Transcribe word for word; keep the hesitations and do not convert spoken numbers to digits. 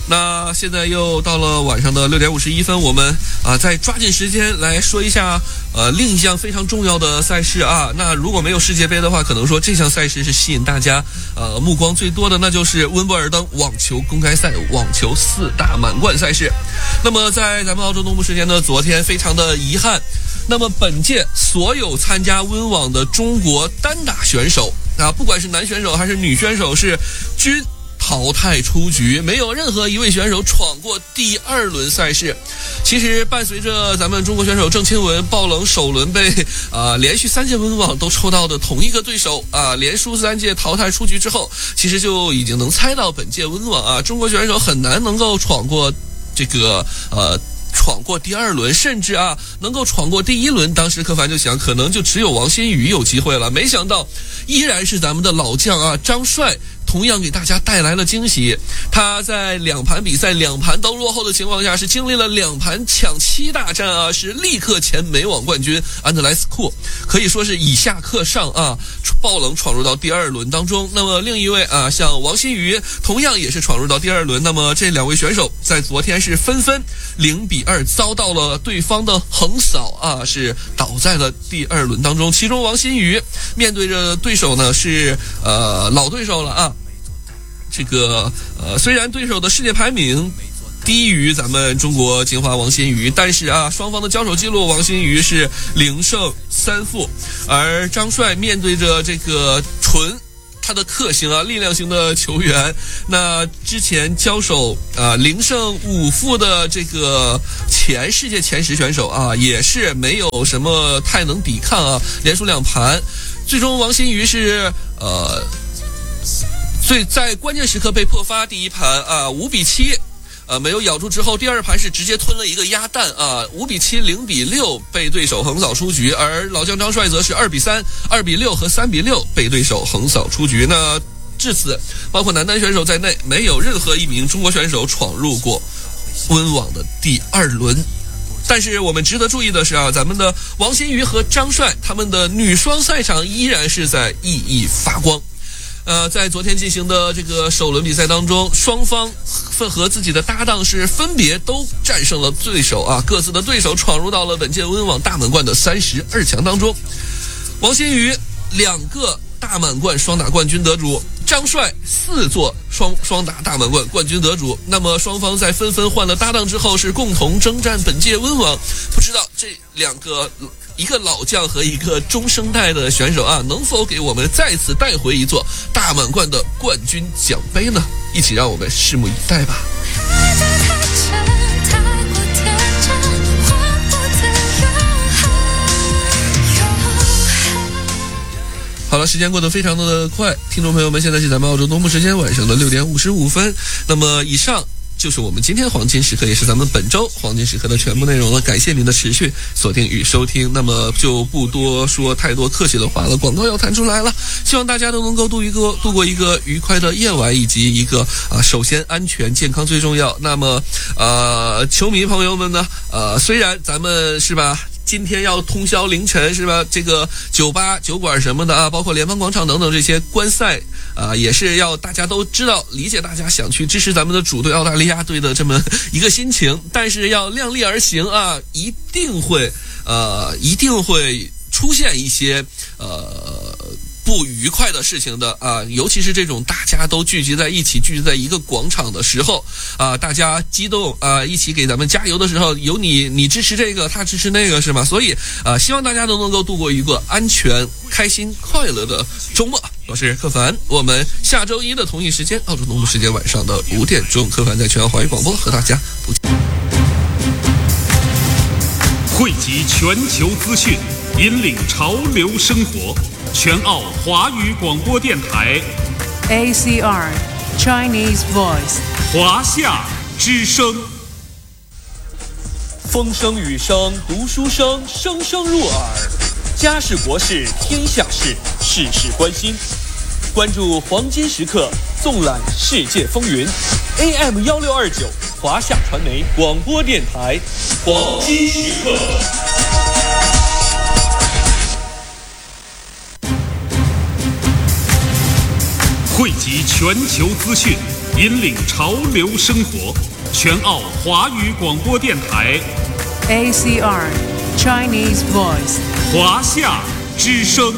那现在又到了晚上的六点五十一分，我们啊再抓紧时间来说一下呃另一项非常重要的赛事啊。那如果没有世界杯的话，可能说这项赛事是吸引大家呃目光最多的，那就是温布尔登网球公开赛网球四大满贯赛事。那么在咱们澳洲东部时间的昨天，非常的遗憾，那么本届所有参加温网的中国单打选手啊，不管是男选手还是女选手，是均淘汰出局，没有任何一位选手闯过第二轮赛事。其实伴随着咱们中国选手郑钦文爆冷首轮被啊、呃、连续三届温网都抽到的同一个对手啊、呃、连输三届淘汰出局之后，其实就已经能猜到本届温网啊中国选手很难能够闯过这个呃闯过第二轮，甚至啊能够闯过第一轮。当时柯凡就想，可能就只有王欣雨有机会了，没想到依然是咱们的老将啊张帅，同样给大家带来了惊喜。他在两盘比赛两盘都落后的情况下，是经历了两盘抢七大战啊，是立刻前美网冠军安德莱斯库，可以说是以下克上啊，爆冷闯入到第二轮当中。那么另一位啊，像王欣雨同样也是闯入到第二轮。那么这两位选手在昨天是纷纷零比二遭到了对方的横扫啊，是倒在了第二轮当中。其中王欣雨面对着对手呢是呃老对手了啊。这个呃，虽然对手的世界排名低于咱们中国金花王欣雨，但是啊，双方的交手记录，王欣雨是零胜三负，而张帅面对着这个纯他的克星啊，力量型的球员，那之前交手啊零胜五负的这个前世界前十选手啊，也是没有什么太能抵抗啊，连输两盘，最终王欣雨是呃。所以在关键时刻被破发，第一盘啊五比七，呃没有咬住之后，第二盘是直接吞了一个鸭蛋啊，五比七、零比六被对手横扫出局，而老将张帅则是二比三、二比六和三比六被对手横扫出局。那至此，包括男单选手在内，没有任何一名中国选手闯入过温网的第二轮。但是我们值得注意的是啊，咱们的王欣雨和张帅他们的女双赛场依然是在熠熠发光。呃，在昨天进行的这个首轮比赛当中，双方和自己的搭档是分别都战胜了对手啊，各自的对手闯入到了本届温网大满贯的三十二强当中。王欣雨两个大满贯双打冠军得主，张帅四座双双打大满贯冠军得主。那么双方在纷纷换了搭档之后，是共同征战本届温网。不知道这两个一个老将和一个中生代的选手啊，能否给我们再次带回一座大满贯的冠军奖杯呢？一起让我们拭目以待吧。好了，时间过得非常的快，听众朋友们，现在是咱们澳洲东部时间晚上的六点五十五分。那么以上就是我们今天黄金时刻，也是咱们本周黄金时刻的全部内容了。感谢您的持续锁定与收听，那么就不多说太多客气的话了，广告要弹出来了，希望大家都能够度一个度过一个愉快的夜晚，以及一个啊，首先安全健康最重要。那么呃，球迷朋友们呢，呃，虽然咱们是吧，今天要通宵凌晨是吧？这个酒吧、酒馆什么的啊，包括联邦广场等等这些观赛啊，也是要大家都知道，理解大家想去支持咱们的主队澳大利亚队的这么一个心情，但是要量力而行啊，一定会呃，一定会出现一些呃。不愉快的事情的啊，尤其是这种大家都聚集在一起，聚集在一个广场的时候啊，大家激动啊，一起给咱们加油的时候，有你你支持这个，他支持那个，是吗？所以啊，希望大家都能够度过一个安全、开心、快乐的周末。我是柯凡，我们下周一的同一时间，澳洲东部时间晚上的五点钟，柯凡在全澳华语广播和大家不见。 汇集全球资讯，引领潮流生活。全澳华语广播电台 A C R Chinese Voice 华夏之声。 风声雨声读书声，声声入耳。家事国事天下事，事事关心。关注黄金时刻，纵览世界风云。A M 一六二九华夏传媒广播电台黄金时刻。 汇集全球资讯， 引领潮流生活，全澳华语广播电台 A C R Chinese Voice. 华夏之声。